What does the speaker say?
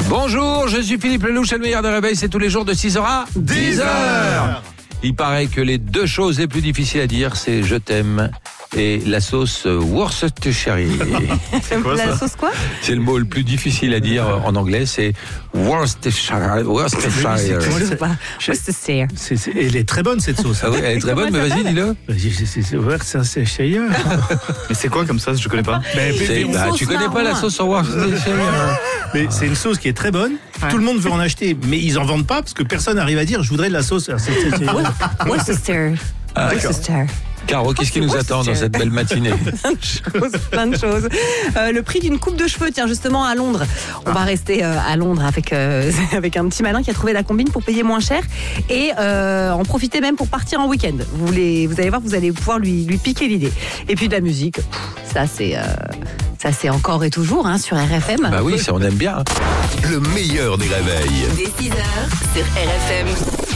Bonjour, je suis Philippe Lelouch, le meilleur des réveils, c'est tous les jours de 6h à 10h. Il paraît que les deux choses les plus difficiles à dire, c'est je t'aime et la sauce Worcestershire. C'est quoi, La ça? sauce quoi? C'est le mot le plus difficile à dire en anglais, c'est Worcestershire. Je sais pas. Worcestershire. Elle est très bonne cette sauce. Ah oui, elle est très bonne, mais vas-y, dis-le. C'est Worcestershire. Mais c'est quoi comme ça? Je connais pas. Tu connais pas la sauce Worcestershire? Mais c'est une sauce qui est très bonne. Ouais. Tout le monde veut en acheter, mais ils en vendent pas parce que personne n'arrive à dire je voudrais de la sauce. Worcester. Ah, Worcester. Caro, qu'est-ce qui nous attend dans cette belle matinée? Plein de choses. Le prix d'une coupe de cheveux, tiens, justement à Londres. On va rester à Londres avec un petit malin qui a trouvé la combine pour payer moins cher et en profiter même pour partir en week-end. Vous allez voir, vous allez pouvoir lui piquer l'idée. Et puis de la musique, ça c'est encore et toujours sur RFM. Bah oui, ça on aime bien. Le meilleur des réveils. Dès 6h sur RFM.